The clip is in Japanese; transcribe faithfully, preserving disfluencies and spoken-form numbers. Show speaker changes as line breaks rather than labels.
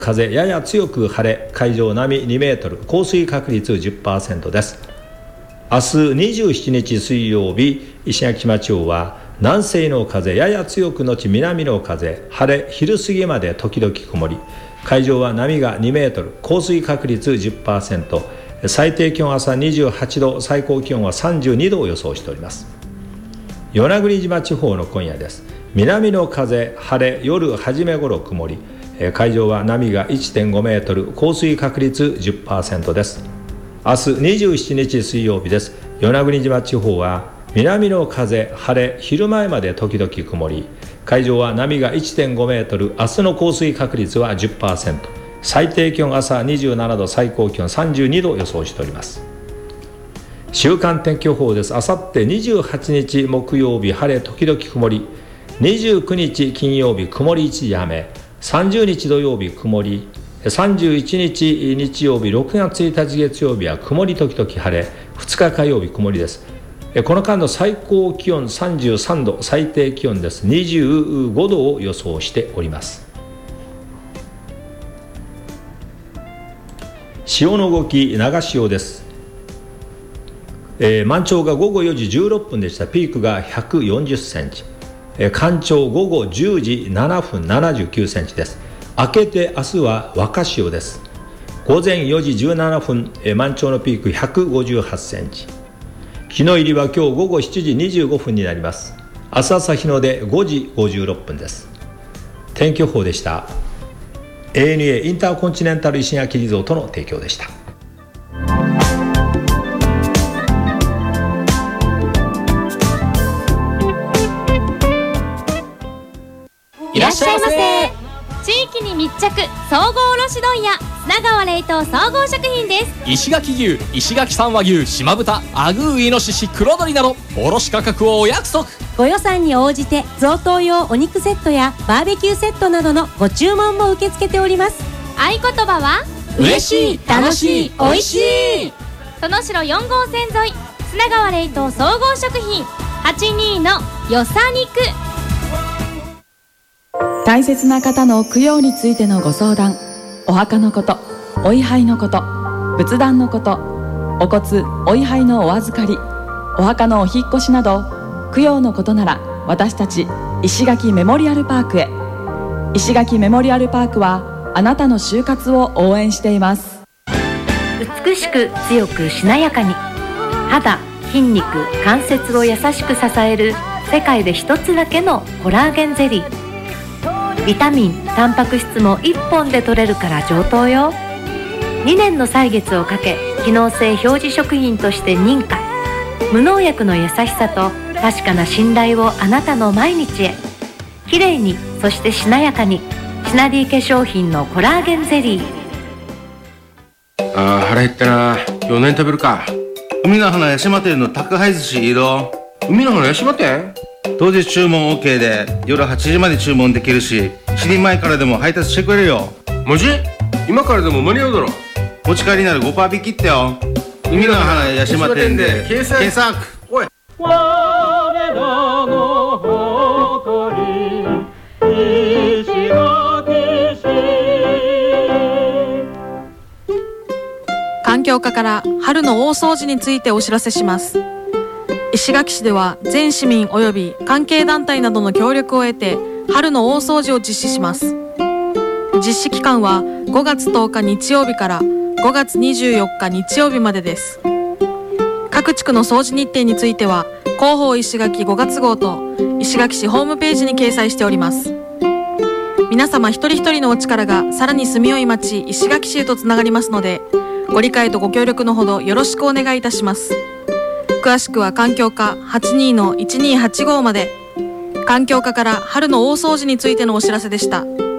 風やや強く晴れ、海上波にメートル、降水確率 じゅっパーセント です。明日にじゅうしちにち水曜日、石垣島地方は南西の風やや強くのち南の風、晴れ、昼過ぎまで時々曇り、海上は波がにメートル、降水確率 じゅっパーセント、最低気温朝にじゅうはちど、最高気温はさんじゅうにどを予想しております。与那国島地方の今夜です。南の風、晴れ、夜初め頃曇り、海上は波が いってんごメートル、降水確率 じゅっパーセント です。明日にじゅうしちにち水曜日です。与那国島地方は南の風、晴れ、昼前まで時々曇り、海上は波が いってんごメートル、明日の降水確率は じゅっパーセント、最低気温朝にじゅうななど、最高気温さんじゅうにどを予想しております。週間天気予報です。あさってにじゅうはちにち木曜日、晴れ時々曇り、にじゅうくにち金曜日、曇り一時雨、さんじゅうにち土曜日曇り、さんじゅういちにち日曜日、ろくがつついたち月曜日は曇り時々晴れ、ふつか火曜日曇りです。この間の最高気温さんじゅうさんど、最低気温ですにじゅうごどを予想しております。潮の動き、長潮です。えー、満潮がごごよじじゅうろっぷんでした。ピークがひゃくよんじゅっセンチ、えー、干潮ごごじゅうじななふんななじゅうきゅうセンチです。明けて明日は若潮です。午前よじじゅうななふん、えー、満潮のピークひゃくごじゅうはちセンチ、日の入りは今日ごごしちじにじゅうごふんになります。明日朝日の出ごじごじゅうろっぷんです。天気予報でした。 エーエヌエー インターコンチネンタル石垣リゾートの提供でした。
いらっしゃいませ。地域に密着、総合卸問屋砂川冷凍総合食品です。
石垣牛、石垣産和牛、島豚、アグーイノシシ、黒鶏など卸価格をお約束。
ご予算に応じて贈答用お肉セットやバーベキューセットなどのご注文も受け付けております。
合言葉は
嬉しい、楽しい、おいしい。
殿城よんごうせん沿い、砂川冷凍総合食品はちじゅうにのよさ肉。
大切な方の供養についてのご相談、お墓のこと、お位牌のこと、仏壇のこと、お骨お位牌のお預かり、お墓のお引越しなど供養のことなら私たち石垣メモリアルパークへ。石垣メモリアルパークはあなたの就活を応援しています。
美しく強くしなやかに、肌、筋肉、関節を優しく支える世界で一つだけのコラーゲンゼリー。ビタミン、タンパク質もいっぽんで摂れるから上等よ。にねんの歳月をかけ、機能性表示食品として認可。無農薬の優しさと確かな信頼をあなたの毎日へ。きれいに、そしてしなやかに、シナディ化粧品のコラーゲンゼリー。
あー腹減ったな。今日何食べるか。海の花八島店の宅配寿司移動。海の花八島店、当日注文 OK で夜はちじまで注文できるし、しちじまえからでも配達してくれるよ。
マジ？今からでも間に合うだろ。
持ち帰りなら ごパーセント 引きってよ。海の花八島店で検索。検索。おい。我らの誇り、石垣市。
環境課から春の大掃除についてお知らせします。石垣市では全市民及び関係団体などの協力を得て春の大掃除を実施します。実施期間はごがつとおか日曜日からごがつにじゅうよっか日曜日までです。各地区の掃除日程については広報石垣ごがつ号と石垣市ホームページに掲載しております。皆様一人一人のお力がさらに住みよい町石垣市へとつながりますので、ご理解とご協力のほどよろしくお願いいたします。詳しくは環境課 はちじゅうにのいちにーはちご まで。環境課から春の大掃除についてのお知らせでした。